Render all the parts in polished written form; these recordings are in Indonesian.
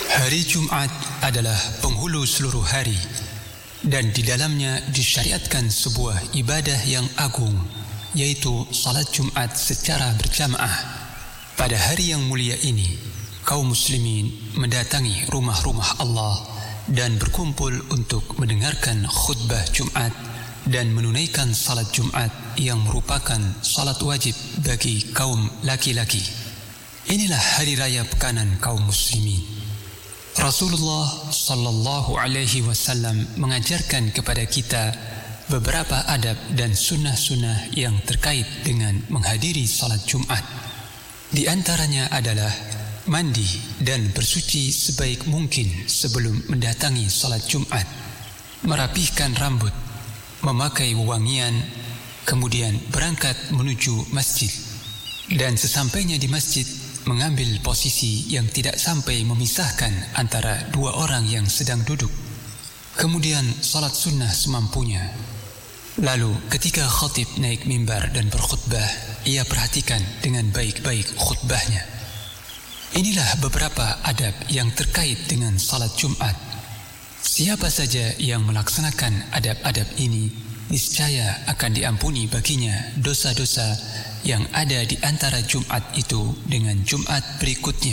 Hari Jumat adalah penghulu seluruh hari dan di dalamnya disyariatkan sebuah ibadah yang agung, yaitu salat Jumat secara berjamaah. Pada hari yang mulia ini, kaum muslimin mendatangi rumah-rumah Allah dan berkumpul untuk mendengarkan khutbah Jumat dan menunaikan salat Jumat yang merupakan salat wajib bagi kaum laki-laki. Inilah hari raya pekanan kaum muslimin. Rasulullah sallallahu alaihi wasallam mengajarkan kepada kita beberapa adab dan sunnah-sunnah yang terkait dengan menghadiri salat Jumat. Di antaranya adalah mandi dan bersuci sebaik mungkin sebelum mendatangi salat Jumat, merapihkan rambut, memakai wewangian, kemudian berangkat menuju masjid, dan sesampainya di masjid mengambil posisi yang tidak sampai memisahkan antara dua orang yang sedang duduk. Kemudian salat sunnah semampunya. Lalu ketika khatib naik mimbar dan berkhutbah, ia perhatikan dengan baik-baik khutbahnya. Inilah beberapa adab yang terkait dengan salat Jumat. Siapa saja yang melaksanakan adab-adab ini, niscaya akan diampuni baginya dosa-dosa yang ada di antara Jumat itu dengan Jumat berikutnya.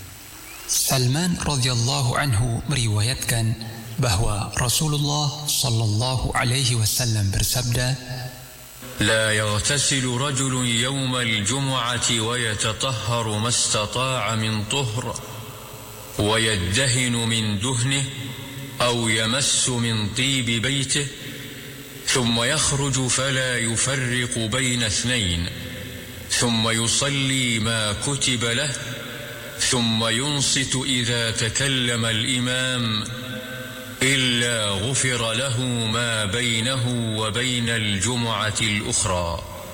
Salman radhiyallahu anhu meriwayatkan bahwa Rasulullah sallallahu alaihi wasallam bersabda, لا يغتسل رجل يوم الجمعة ويتطهر ما استطاع من طهر ويدهن من دهنه أو يمس من طيب بيته ثم يخرج فلا يفرق بين اثنين ثم يصلي ما كتب له ثم ينصت إذا تكلم الإمام إلا غفر له ما بينه وبين الجمعة الأخرى.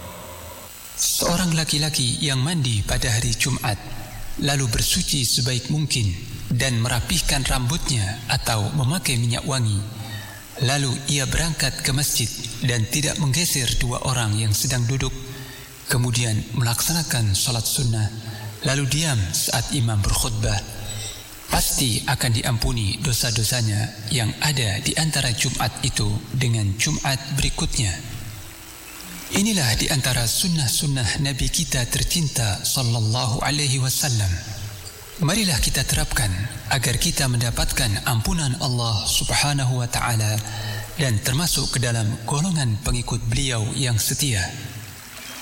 Seorang laki-laki yang mandi pada hari Jumat lalu bersuci sebaik mungkin dan merapihkan rambutnya atau memakai minyak wangi, lalu ia berangkat ke masjid dan tidak menggeser dua orang yang sedang duduk, kemudian melaksanakan salat sunnah, lalu diam saat imam berkhutbah, pasti akan diampuni dosa-dosanya yang ada di antara Jumat itu dengan Jumat berikutnya. Inilah di antara sunnah-sunnah Nabi kita tercinta sallallahu alaihi wasallam. Marilah kita terapkan agar kita mendapatkan ampunan Allah subhanahu wa ta'ala dan termasuk ke dalam golongan pengikut beliau yang setia.